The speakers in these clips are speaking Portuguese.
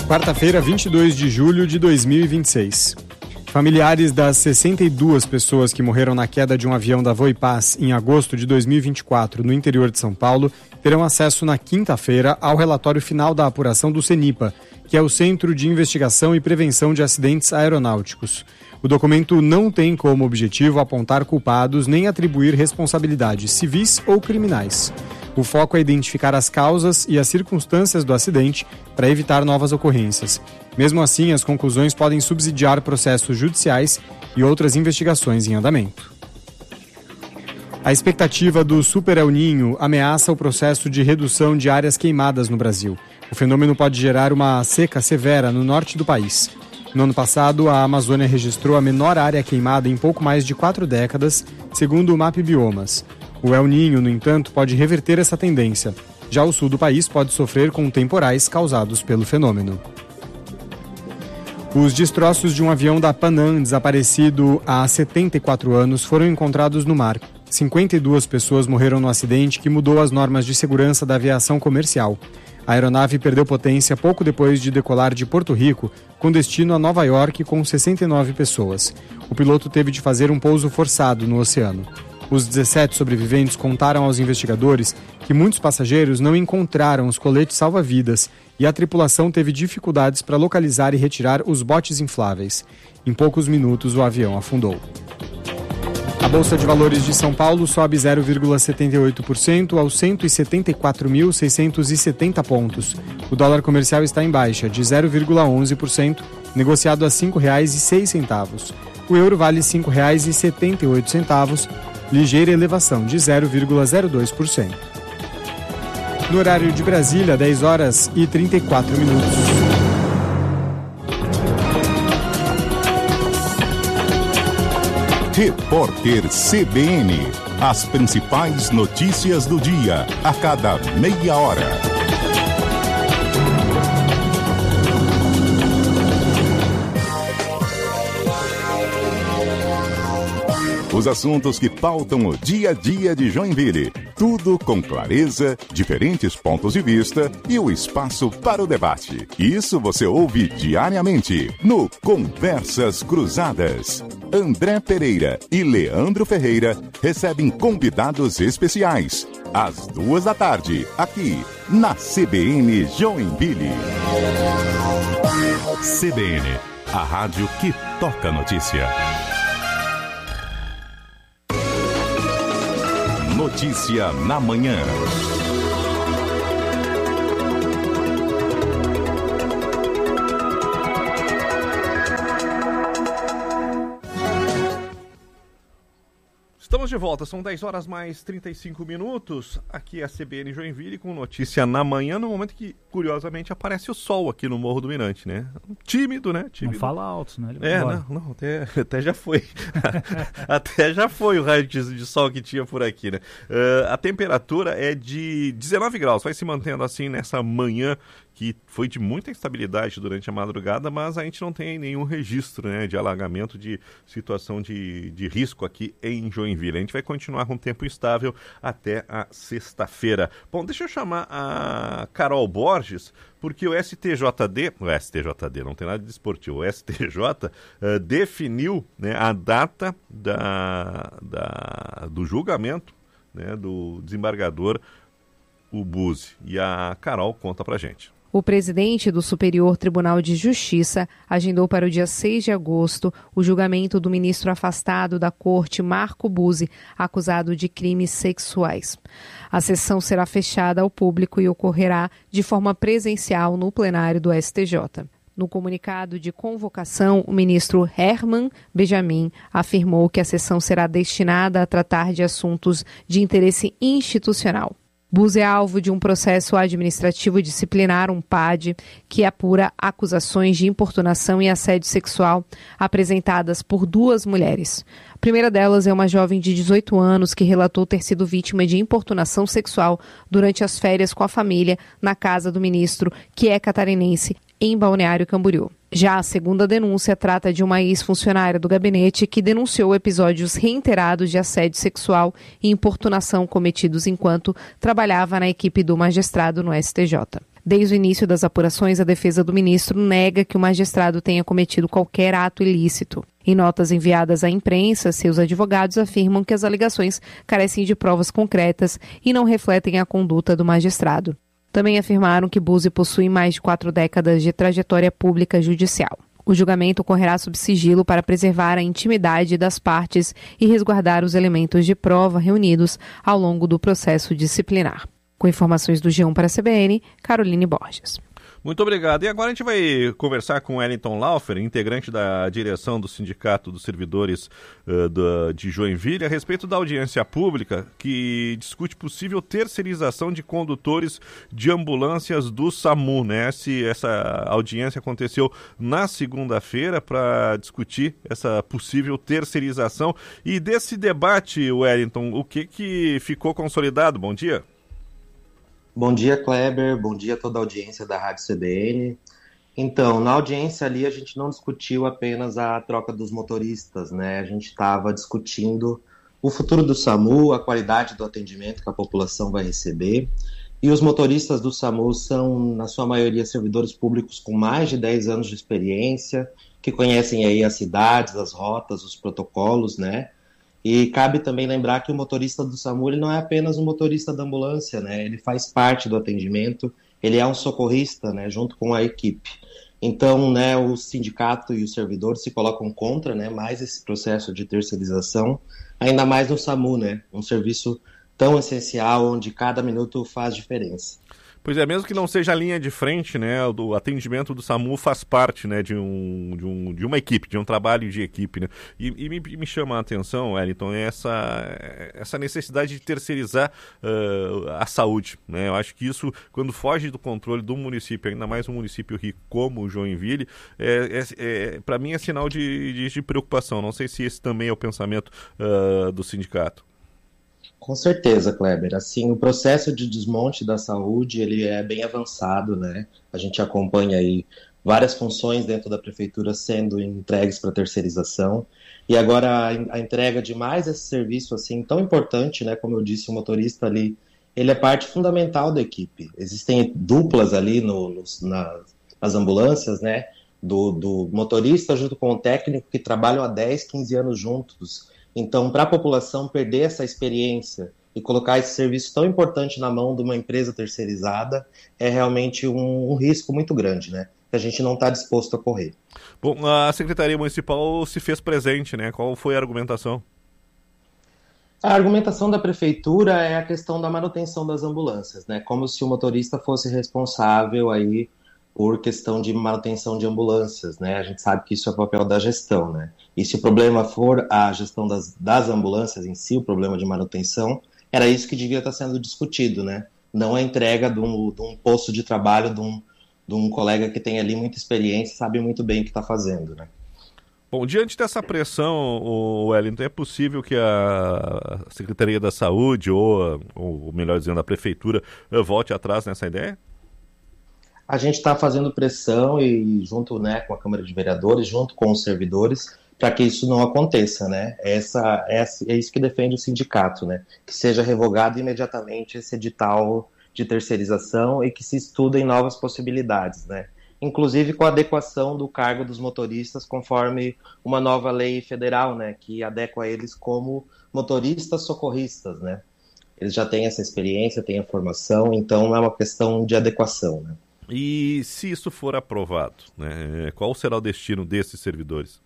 Quarta-feira, 22 de julho de 2026. Familiares das 62 pessoas que morreram na queda de um avião da Voipaz em agosto de 2024 no interior de São Paulo terão acesso na quinta-feira ao relatório final da apuração do CENIPA, que é o Centro de Investigação e Prevenção de Acidentes Aeronáuticos. O documento não tem como objetivo apontar culpados nem atribuir responsabilidades civis ou criminais. O foco é identificar as causas e as circunstâncias do acidente para evitar novas ocorrências. Mesmo assim, as conclusões podem subsidiar processos judiciais e outras investigações em andamento. A expectativa do Super El Niño ameaça o processo de redução de áreas queimadas no Brasil. O fenômeno pode gerar uma seca severa no norte do país. No ano passado, a Amazônia registrou a menor área queimada em pouco mais de 4 décadas, segundo o MAP Biomas. O El Niño, no entanto, pode reverter essa tendência. Já o sul do país pode sofrer com temporais causados pelo fenômeno. Os destroços de um avião da Pan Am desaparecido há 74 anos foram encontrados no mar. 52 pessoas morreram no acidente que mudou as normas de segurança da aviação comercial. A aeronave perdeu potência pouco depois de decolar de Porto Rico, com destino a Nova York com 69 pessoas. O piloto teve de fazer um pouso forçado no oceano. Os 17 sobreviventes contaram aos investigadores que muitos passageiros não encontraram os coletes salva-vidas e a tripulação teve dificuldades para localizar e retirar os botes infláveis. Em poucos minutos, o avião afundou. A Bolsa de Valores de São Paulo sobe 0,78% aos 174.670 pontos. O dólar comercial está em baixa, de 0,11%, negociado a R$ 5,06. O euro vale R$ 5,78, ligeira elevação de 0,02%. No horário de Brasília, 10 horas e 34 minutos. Repórter CBN. As principais notícias do dia, a cada meia hora. Os assuntos que pautam o dia a dia de Joinville. Tudo com clareza, diferentes pontos de vista e o espaço para o debate. Isso você ouve diariamente no Conversas Cruzadas. André Pereira e Leandro Ferreira recebem convidados especiais. Às 14h, aqui na CBN Joinville. CBN, a rádio que toca notícia. Notícia na manhã. Estamos de volta, são 10 horas mais 35 minutos. Aqui é a CBN Joinville com notícia na manhã, no momento que, curiosamente, aparece o sol aqui no Morro do Mirante, né? Tímido, né? Tímido. Não fala alto, né? Não, até já foi. Até já foi o raio de sol que tinha por aqui, né? A temperatura é de 19 graus, vai se mantendo assim nessa manhã que foi de muita instabilidade durante a madrugada, mas a gente não tem nenhum registro, né, de alagamento, de situação de risco aqui em Joinville. A gente vai continuar com tempo instável até a sexta-feira. Bom, deixa eu chamar a Carol Borges, porque o STJD não tem nada de esportivo, o STJ definiu, né, a data do julgamento, né, do desembargador Buzzi. E a Carol conta pra gente. O presidente do Superior Tribunal de Justiça agendou para o dia 6 de agosto o julgamento do ministro afastado da Corte, Marco Buzzi, acusado de crimes sexuais. A sessão será fechada ao público e ocorrerá de forma presencial no plenário do STJ. No comunicado de convocação, o ministro Herman Benjamin afirmou que a sessão será destinada a tratar de assuntos de interesse institucional. Buzzi é alvo de um processo administrativo disciplinar, um PAD, que apura acusações de importunação e assédio sexual apresentadas por 2 mulheres. A primeira delas é uma jovem de 18 anos que relatou ter sido vítima de importunação sexual durante as férias com a família na casa do ministro, que é catarinense, em Balneário Camboriú. Já a segunda denúncia trata de uma ex-funcionária do gabinete que denunciou episódios reiterados de assédio sexual e importunação cometidos enquanto trabalhava na equipe do magistrado no STJ. Desde o início das apurações, a defesa do ministro nega que o magistrado tenha cometido qualquer ato ilícito. Em notas enviadas à imprensa, seus advogados afirmam que as alegações carecem de provas concretas e não refletem a conduta do magistrado. Também afirmaram que Buzzi possui mais de 4 décadas de trajetória pública judicial. O julgamento ocorrerá sob sigilo para preservar a intimidade das partes e resguardar os elementos de prova reunidos ao longo do processo disciplinar. Com informações do G1 para a CBN, Caroline Borges. Muito obrigado. E agora a gente vai conversar com Wellington Laufer, integrante da direção do Sindicato dos Servidores de Joinville, a respeito da audiência pública que discute possível terceirização de condutores de ambulâncias do SAMU, né? Essa audiência aconteceu na segunda-feira para discutir essa possível terceirização. E desse debate, Wellington, o que ficou consolidado? Bom dia. Bom dia, Kleber. Bom dia a toda a audiência da Rádio CBN. Então, na audiência ali a gente não discutiu apenas a troca dos motoristas, né? A gente estava discutindo o futuro do SAMU, a qualidade do atendimento que a população vai receber. E os motoristas do SAMU são, na sua maioria, servidores públicos com mais de 10 anos de experiência, que conhecem aí as cidades, as rotas, os protocolos, né? E cabe também lembrar que o motorista do SAMU ele não é apenas um motorista da ambulância, né? Ele faz parte do atendimento, ele é um socorrista, né? Junto com a equipe. Então, né, o sindicato e os servidores se colocam contra, né, mais esse processo de terceirização, ainda mais no SAMU, né? Um serviço tão essencial, onde cada minuto faz diferença. Pois é, mesmo que não seja a linha de frente, né, o atendimento do SAMU faz parte, né, de uma equipe, de um trabalho de equipe, né? E me chama a atenção, Wellington, essa necessidade de terceirizar a saúde, né? Eu acho que isso, quando foge do controle do município, ainda mais um município rico como o Joinville, para mim é sinal de preocupação. Não sei se esse também é o pensamento do sindicato. Com certeza, Kleber. Assim, o processo de desmonte da saúde, ele é bem avançado, né? A gente acompanha aí várias funções dentro da prefeitura sendo entregues para terceirização. E agora a entrega de mais esse serviço, assim, tão importante, né? Como eu disse, o motorista ali, ele é parte fundamental da equipe. Existem duplas ali nas ambulâncias, né? Do motorista junto com o técnico que trabalham há 10, 15 anos juntos. Então, para a população perder essa experiência e colocar esse serviço tão importante na mão de uma empresa terceirizada é realmente um risco muito grande, né? Que a gente não está disposto a correr. Bom, a Secretaria Municipal se fez presente, né? Qual foi a argumentação? A argumentação da Prefeitura é a questão da manutenção das ambulâncias, né? Como se o motorista fosse responsável aí por questão de manutenção de ambulâncias, né? A gente sabe que isso é papel da gestão, né? E se o problema for a gestão das ambulâncias em si, o problema de manutenção, era isso que devia estar sendo discutido, né? Não a entrega de um posto de trabalho de um colega que tem ali muita experiência e sabe muito bem o que está fazendo, né? Bom, diante dessa pressão, Wellington, é possível que a Secretaria da Saúde, ou melhor dizendo, a Prefeitura, volte atrás nessa ideia? A gente está fazendo pressão e junto, né, com a Câmara de Vereadores, junto com os servidores, para que isso não aconteça, né? É isso que defende o sindicato, né? Que seja revogado imediatamente esse edital de terceirização e que se estudem novas possibilidades, né? Inclusive com a adequação do cargo dos motoristas conforme uma nova lei federal, né? Que adequa eles como motoristas socorristas, né? Eles já têm essa experiência, têm a formação, então é uma questão de adequação, né? E se isso for aprovado, né, qual será o destino desses servidores?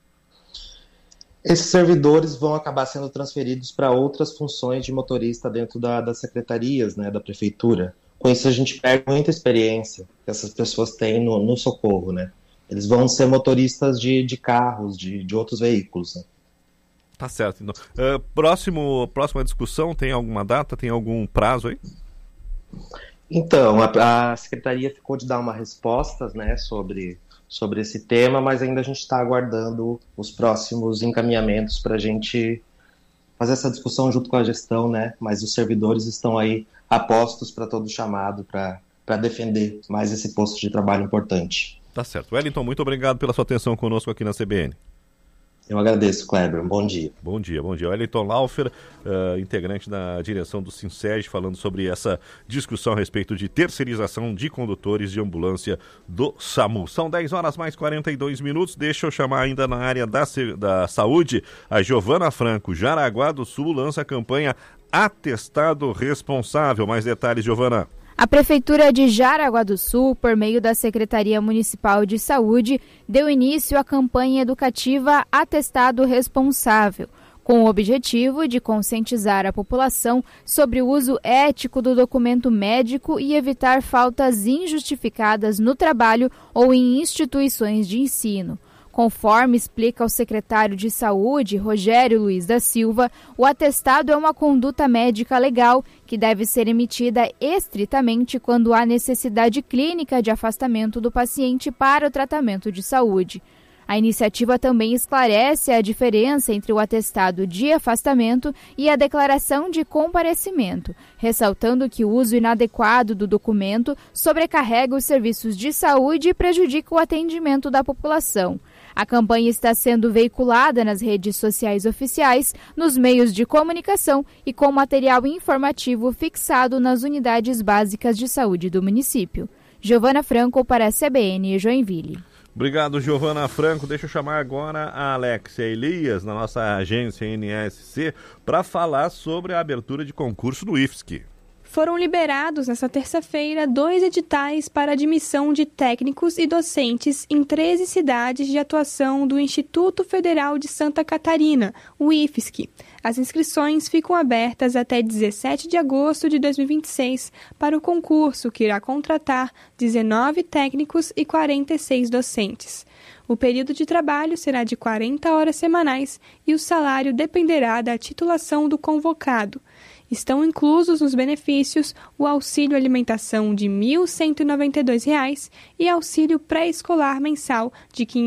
Esses servidores vão acabar sendo transferidos para outras funções de motorista dentro das secretarias, né, da prefeitura. Com isso a gente perde muita experiência que essas pessoas têm no socorro, né? Eles vão ser motoristas de carros, de outros veículos, né? Tá certo. Então, próxima discussão, tem alguma data, tem algum prazo aí? Então, a Secretaria ficou de dar uma resposta, né, sobre esse tema, mas ainda a gente está aguardando os próximos encaminhamentos para a gente fazer essa discussão junto com a gestão, né? Mas os servidores estão aí apostos para todo chamado, para defender mais esse posto de trabalho importante. Tá certo. Wellington, muito obrigado pela sua atenção conosco aqui na CBN. Eu agradeço, Kleber. Um bom dia. Bom dia. Wellington Laufer, integrante da direção do Sinseg, falando sobre essa discussão a respeito de terceirização de condutores de ambulância do SAMU. São 10 horas mais 42 minutos. Deixa eu chamar ainda na área da saúde a Giovana Franco. Jaraguá do Sul lança a campanha Atestado Responsável. Mais detalhes, Giovana. A Prefeitura de Jaraguá do Sul, por meio da Secretaria Municipal de Saúde, deu início à campanha educativa Atestado Responsável, com o objetivo de conscientizar a população sobre o uso ético do documento médico e evitar faltas injustificadas no trabalho ou em instituições de ensino. Conforme explica o secretário de Saúde, Rogério Luiz da Silva, o atestado é uma conduta médica legal que deve ser emitida estritamente quando há necessidade clínica de afastamento do paciente para o tratamento de saúde. A iniciativa também esclarece a diferença entre o atestado de afastamento e a declaração de comparecimento, ressaltando que o uso inadequado do documento sobrecarrega os serviços de saúde e prejudica o atendimento da população. A campanha está sendo veiculada nas redes sociais oficiais, nos meios de comunicação e com material informativo fixado nas unidades básicas de saúde do município. Giovana Franco para a CBN Joinville. Obrigado, Giovana Franco. Deixa eu chamar agora a Alexia Elias, na nossa agência NSC, para falar sobre a abertura de concurso do IFSC. Foram liberados nesta terça-feira 2 editais para admissão de técnicos e docentes em 13 cidades de atuação do Instituto Federal de Santa Catarina, o IFSC. As inscrições ficam abertas até 17 de agosto de 2026 para o concurso, que irá contratar 19 técnicos e 46 docentes. O período de trabalho será de 40 horas semanais e o salário dependerá da titulação do convocado. Estão inclusos nos benefícios o auxílio alimentação de R$ 1.192 e auxílio pré-escolar mensal de R$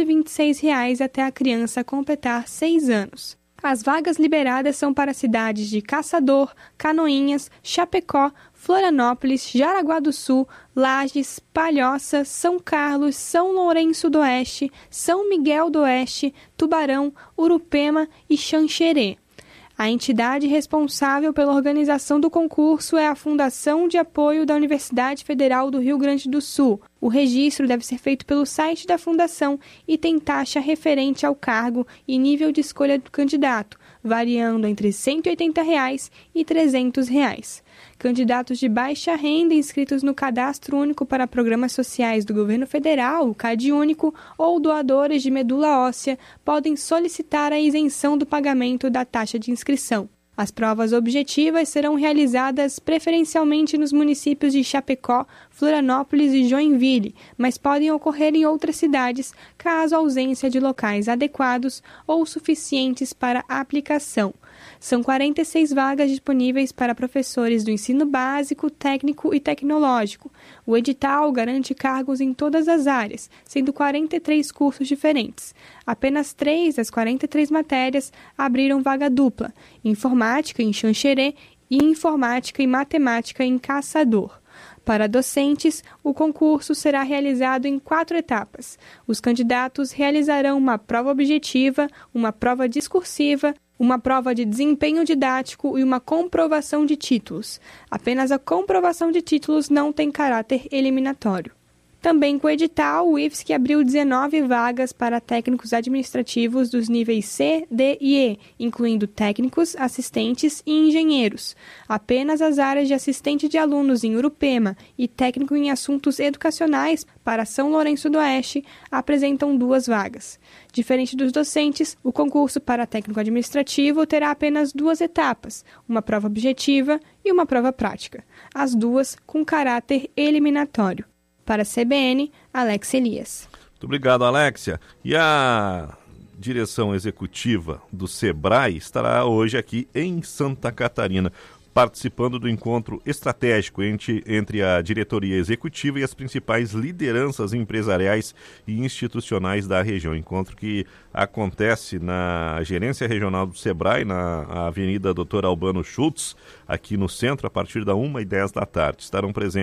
526 até a criança completar 6 anos. As vagas liberadas são para cidades de Caçador, Canoinhas, Chapecó, Florianópolis, Jaraguá do Sul, Lages, Palhoça, São Carlos, São Lourenço do Oeste, São Miguel do Oeste, Tubarão, Urupema e Xanxerê. A entidade responsável pela organização do concurso é a Fundação de Apoio da Universidade Federal do Rio Grande do Sul. O registro deve ser feito pelo site da Fundação e tem taxa referente ao cargo e nível de escolha do candidato, variando entre R$ 180 e R$ 300. Candidatos de baixa renda inscritos no Cadastro Único para Programas Sociais do Governo Federal, o CadÚnico, ou doadores de medula óssea podem solicitar a isenção do pagamento da taxa de inscrição. As provas objetivas serão realizadas preferencialmente nos municípios de Chapecó, Florianópolis e Joinville, mas podem ocorrer em outras cidades, caso a ausência de locais adequados ou suficientes para a aplicação. São 46 vagas disponíveis para professores do ensino básico, técnico e tecnológico. O edital garante cargos em todas as áreas, sendo 43 cursos diferentes. Apenas 3 das 43 matérias abriram vaga dupla: informática em Xanxerê e informática e matemática em Caçador. Para docentes, o concurso será realizado em 4 etapas. Os candidatos realizarão uma prova objetiva, uma prova discursiva, uma prova de desempenho didático e uma comprovação de títulos. Apenas a comprovação de títulos não tem caráter eliminatório. Também com o edital, o IFSC abriu 19 vagas para técnicos administrativos dos níveis C, D e E, incluindo técnicos, assistentes e engenheiros. Apenas as áreas de assistente de alunos em Urupema e técnico em assuntos educacionais para São Lourenço do Oeste apresentam 2 vagas. Diferente dos docentes, o concurso para técnico administrativo terá apenas 2 etapas, uma prova objetiva e uma prova prática, as duas com caráter eliminatório. Para a CBN, Alexia Elias. Muito obrigado, Alexia. E a direção executiva do SEBRAE estará hoje aqui em Santa Catarina, participando do encontro estratégico entre a diretoria executiva e as principais lideranças empresariais e institucionais da região. Encontro que acontece na gerência regional do SEBRAE, na Avenida Dr. Albano Schultz, aqui no centro, a partir da 1h10 da tarde. Estarão presentes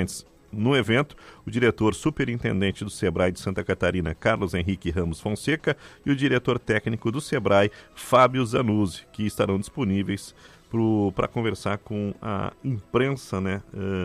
no evento o diretor superintendente do SEBRAE de Santa Catarina, Carlos Henrique Ramos Fonseca, e o diretor técnico do SEBRAE, Fábio Zanuzzi, que estarão disponíveis para conversar com a imprensa, né,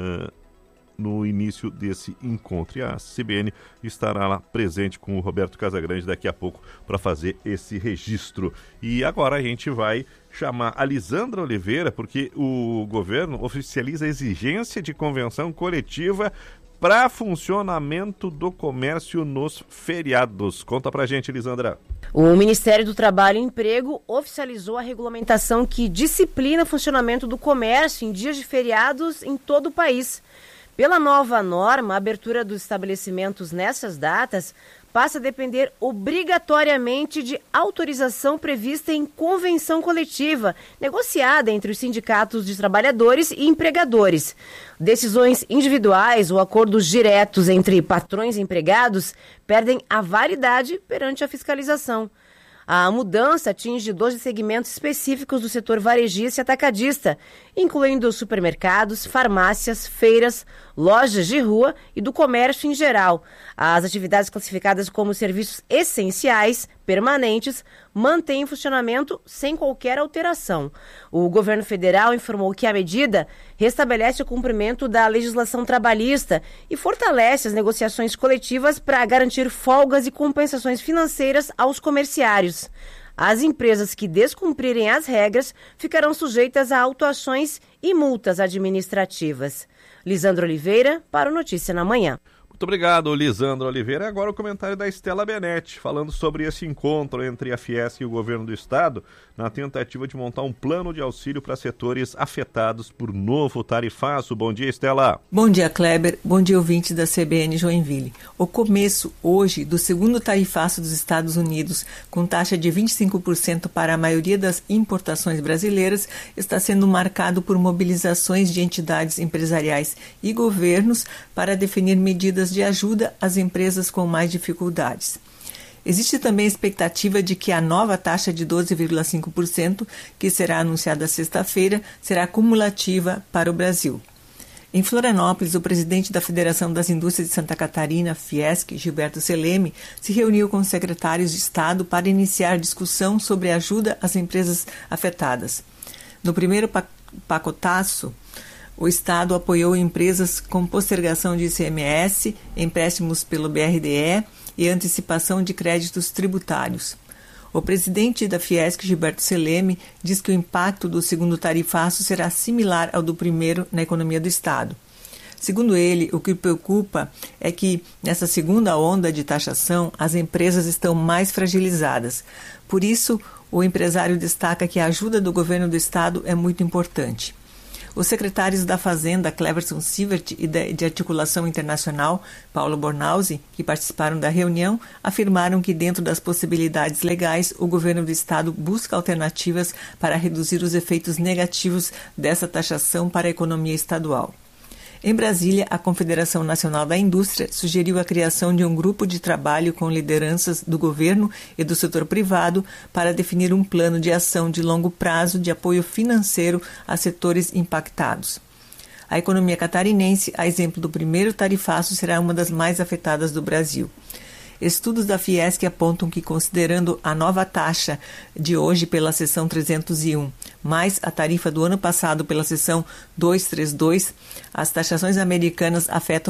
no início desse encontro. E a CBN estará lá presente com o Roberto Casagrande daqui a pouco para fazer esse registro. E agora a gente vai chamar a Lisandra Oliveira, porque o governo oficializa a exigência de convenção coletiva para funcionamento do comércio nos feriados. Conta pra gente, Lisandra. O Ministério do Trabalho e Emprego oficializou a regulamentação que disciplina o funcionamento do comércio em dias de feriados em todo o país. Pela nova norma, a abertura dos estabelecimentos nessas datas passa a depender obrigatoriamente de autorização prevista em convenção coletiva, negociada entre os sindicatos de trabalhadores e empregadores. Decisões individuais ou acordos diretos entre patrões e empregados perdem a validade perante a fiscalização. A mudança atinge 12 segmentos específicos do setor varejista e atacadista, incluindo supermercados, farmácias, feiras, lojas de rua e do comércio em geral. As atividades classificadas como serviços essenciais, permanentes, mantêm funcionamento sem qualquer alteração. O governo federal informou que a medida restabelece o cumprimento da legislação trabalhista e fortalece as negociações coletivas para garantir folgas e compensações financeiras aos comerciários. As empresas que descumprirem as regras ficarão sujeitas a autuações e multas administrativas. Lisandra Oliveira, para o Notícia na Manhã. Muito obrigado, Lisandra Oliveira. Agora o comentário da Estela Benetti, falando sobre esse encontro entre a Fiesc e o governo do estado, na tentativa de montar um plano de auxílio para setores afetados por novo tarifaço. Bom dia, Estela. Bom dia, Kleber. Bom dia, ouvintes da CBN Joinville. O começo, hoje, do segundo tarifaço dos Estados Unidos, com taxa de 25% para a maioria das importações brasileiras, está sendo marcado por mobilizações de entidades empresariais e governos para definir medidas de ajuda às empresas com mais dificuldades. Existe também a expectativa de que a nova taxa de 12,5%, que será anunciada sexta-feira, será cumulativa para o Brasil. Em Florianópolis, o presidente da Federação das Indústrias de Santa Catarina, Fiesc, Gilberto Seleme, se reuniu com os secretários de Estado para iniciar discussão sobre ajuda às empresas afetadas. No primeiro pacotaço, o Estado apoiou empresas com postergação de ICMS, empréstimos pelo BRDE e antecipação de créditos tributários. O presidente da Fiesc, Gilberto Seleme, diz que o impacto do segundo tarifaço será similar ao do primeiro na economia do Estado. Segundo ele, o que preocupa é que, nessa segunda onda de taxação, as empresas estão mais fragilizadas. Por isso, o empresário destaca que a ajuda do governo do Estado é muito importante. Os secretários da Fazenda, Cleverson Sievert, e de Articulação Internacional, Paulo Bornhausen, que participaram da reunião, afirmaram que, dentro das possibilidades legais, o governo do Estado busca alternativas para reduzir os efeitos negativos dessa taxação para a economia estadual. Em Brasília, a Confederação Nacional da Indústria sugeriu a criação de um grupo de trabalho com lideranças do governo e do setor privado para definir um plano de ação de longo prazo de apoio financeiro a setores impactados. A economia catarinense, a exemplo do primeiro tarifaço, será uma das mais afetadas do Brasil. Estudos da Fiesc apontam que, considerando a nova taxa de hoje pela seção 301, mais a tarifa do ano passado pela seção 232, as taxações americanas afetam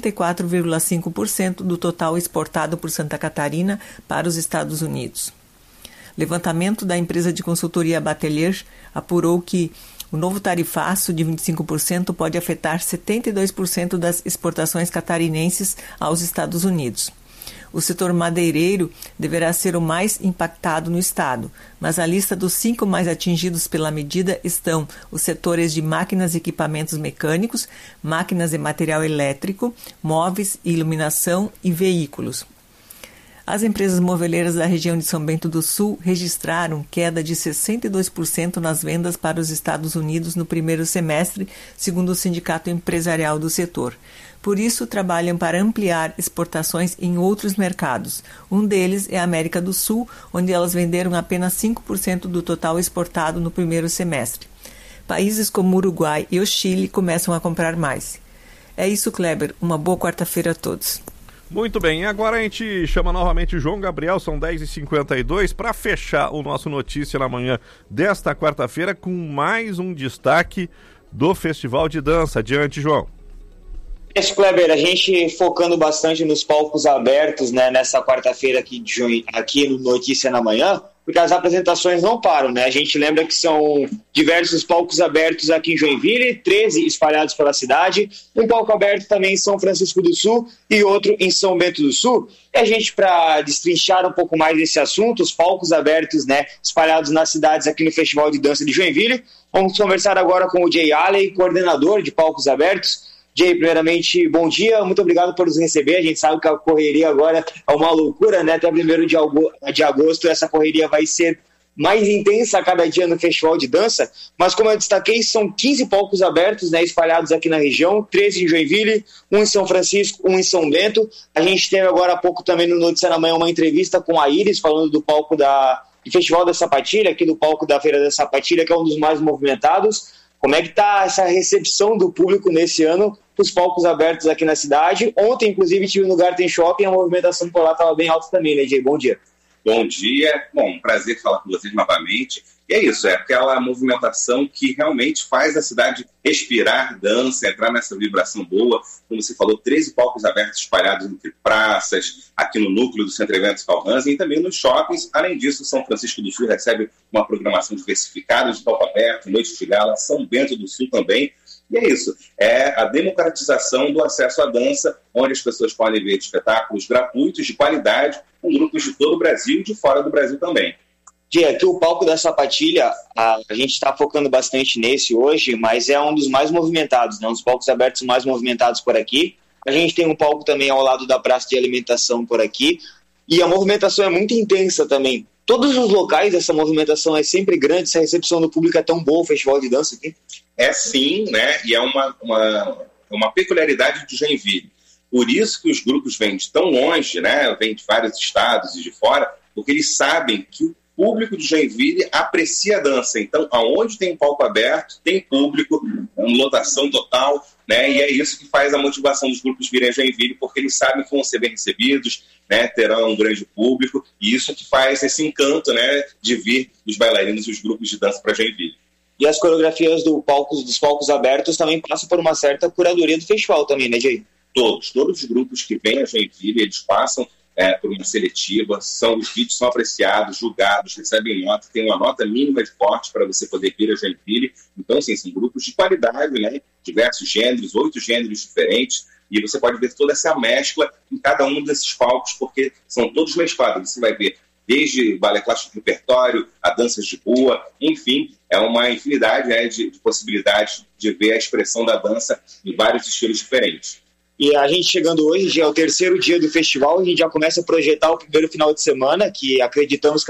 94,5% do total exportado por Santa Catarina para os Estados Unidos. Levantamento da empresa de consultoria Batelier apurou que o novo tarifaço de 25% pode afetar 72% das exportações catarinenses aos Estados Unidos. O setor madeireiro deverá ser o mais impactado no estado, mas a lista dos 5 mais atingidos pela medida estão os setores de máquinas e equipamentos mecânicos, máquinas e material elétrico, móveis, iluminação e veículos. As empresas moveleiras da região de São Bento do Sul registraram queda de 62% nas vendas para os Estados Unidos no primeiro semestre, segundo o Sindicato Empresarial do setor. Por isso, trabalham para ampliar exportações em outros mercados. Um deles é a América do Sul, onde elas venderam apenas 5% do total exportado no primeiro semestre. Países como o Uruguai e o Chile começam a comprar mais. É isso, Kleber. Uma boa quarta-feira a todos. Muito bem, e agora a gente chama novamente o João Gabriel, são 10h52, para fechar o nosso Notícia na Manhã desta quarta-feira com mais um destaque do Festival de Dança. Adiante, João. Isso, Kleber, a gente focando bastante nos palcos abertos, né, nessa quarta-feira aqui no Notícia na Manhã, porque as apresentações não param, né? A gente lembra que são diversos palcos abertos aqui em Joinville, 13 espalhados pela cidade, um palco aberto também em São Francisco do Sul e outro em São Bento do Sul. E a gente, para destrinchar um pouco mais desse assunto, os palcos abertos, né, espalhados nas cidades aqui no Festival de Dança de Joinville, vamos conversar agora com o Jay Alley, coordenador de palcos abertos. Jay, primeiramente, bom dia, muito obrigado por nos receber. A gente sabe que a correria agora é uma loucura, né? Até 1º de agosto essa correria vai ser mais intensa a cada dia no Festival de Dança, mas como eu destaquei, são 15 palcos abertos, né, espalhados aqui na região, 13 em Joinville, um em São Francisco, um em São Bento. A gente teve agora há pouco também no Notícia na Manhã uma entrevista com a Iris, falando do palco do Festival da Sapatilha, aqui do palco da Feira da Sapatilha, que é um dos mais movimentados. Como é que está essa recepção do público nesse ano, os palcos abertos aqui na cidade? Ontem, inclusive, tive no Garten Shopping, a movimentação por lá estava bem alta também, né, Jay? Bom dia. Bom dia. Bom, prazer falar com vocês novamente. E é isso, é aquela movimentação que realmente faz a cidade respirar, dança, entrar nessa vibração boa. Como você falou, 13 palcos abertos espalhados entre praças, aqui no núcleo do Centro Eventos Calhansen e também nos shoppings. Além disso, São Francisco do Sul recebe uma programação diversificada de palco aberto, noite de gala, São Bento do Sul também. E é isso, é a democratização do acesso à dança, onde as pessoas podem ver espetáculos gratuitos, de qualidade, com grupos de todo o Brasil e de fora do Brasil também. Dia, aqui o palco da Sapatilha, a gente está focando bastante nesse hoje, mas é um dos mais movimentados, né? Um dos palcos abertos mais movimentados por aqui. A gente tem um palco também ao lado da praça de alimentação por aqui, e a movimentação é muito intensa também. Todos os locais, essa movimentação é sempre grande, essa recepção do público é tão boa, o Festival de Dança aqui? É sim, né? E é uma peculiaridade de Joinville. Por isso que os grupos vêm de tão longe, né? Vêm de vários estados e de fora, porque eles sabem que o público de Joinville aprecia a dança. Então, aonde tem um palco aberto, tem público, lotação total, né? E é isso que faz a motivação dos grupos virem a Joinville, porque eles sabem que vão ser bem recebidos, né? Terão um grande público, e isso que faz esse encanto, né, de vir os bailarinos e os grupos de dança para Joinville. E as coreografias dos palcos abertos também passam por uma certa curadoria do festival também, né, Jay? Todos os grupos que vêm a Joinville, eles passam por uma seletiva, os vídeos são apreciados, julgados, recebem nota, tem uma nota mínima de corte para você poder vir a Joinville. Então, assim, são grupos de qualidade, né? Diversos gêneros, 8 gêneros diferentes, e você pode ver toda essa mescla em cada um desses palcos, porque são todos mesclados. Você vai ver desde balé clássico de repertório, a danças de rua, enfim, é uma infinidade, né, de possibilidades de ver a expressão da dança em vários estilos diferentes. E a gente chegando hoje, já é o 3º dia do festival, a gente já começa a projetar o primeiro final de semana, que acreditamos que